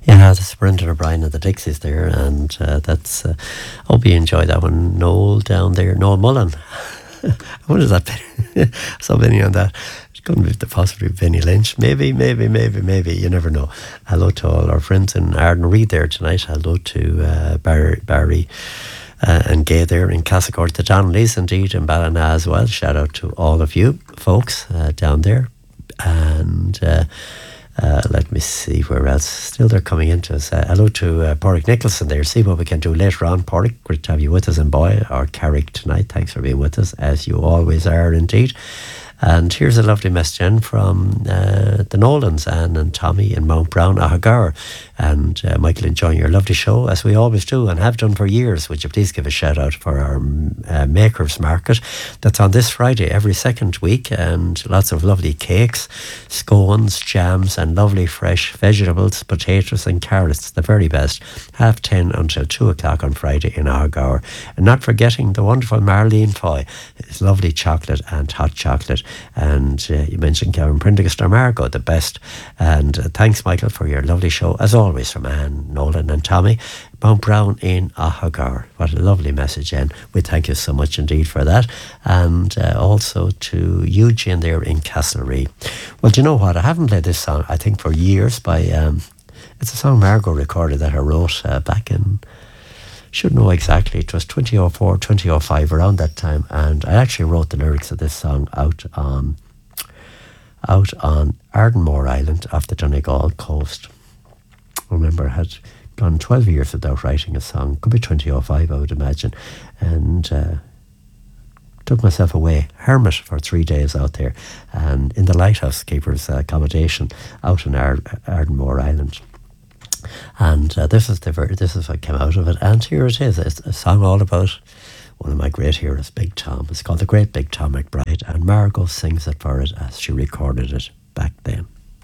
Yeah, that's Brendan O'Brien of the Dixies there, and that's. Hope you enjoy that one. Noel down there, Noel Mullen. What is that? So many on that. It couldn't be the possibly Benny Lynch. Maybe. You never know. Hello to all our friends in Arden Reed there tonight. Hello to Barry and Gay there in Castlecourt. To John Lees indeed in Ballina as well. Shout out to all of you folks down there. And let me see where else. Still they're coming into us. Hello to Porrick Nicholson there. See what we can do later on. Porrick, great to have you with us in Boyle or Carrick tonight. Thanks for being with us, as you always are indeed. And here's a lovely message in from the Nolans, Anne and Tommy in Mount Brown, Ahagar. And Michael, enjoying your lovely show, as we always do and have done for years. Would you please give a shout out for our Makers Market that's on this Friday every second week, and lots of lovely cakes, scones, jams, and lovely fresh vegetables, potatoes and carrots, the very best. 10:30 until 2 o'clock on Friday in Ahagar. And not forgetting the wonderful Marlene Foy. It's lovely chocolate and hot chocolate. And you mentioned Kevin Prendergast or Margot, the best. And thanks, Michael, for your lovely show, as always, from Anne, Nolan and Tommy. Mount Brown in Ahagar. What a lovely message, and we thank you so much indeed for that. And also to Eugene there in Castlereagh. Well, do you know what? I haven't played this song, I think, for years by... it's a song Margot recorded that I wrote back in... should know exactly, it was 2004, 2005, around that time, and I actually wrote the lyrics of this song out on Ardmore Island off the Donegal coast. I remember I had gone 12 years without writing a song, could be 2005 I would imagine, and took myself away, hermit for 3 days out there, and in the lighthouse keeper's accommodation out on Ardmore Island. And this is what came out of it. And here it is. It's a song all about one of my great heroes, Big Tom. It's called The Great Big Tom McBride, and Margot sings it for it as she recorded it back then.